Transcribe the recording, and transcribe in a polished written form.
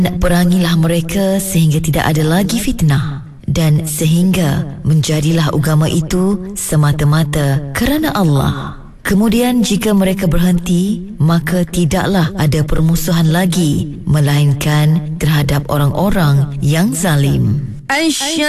perangilah mereka sehingga tidak ada lagi fitnah, dan sehingga menjadilah agama itu semata-mata kerana Allah. Kemudian jika mereka berhenti, maka tidaklah ada permusuhan lagi melainkan terhadap orang-orang yang zalim.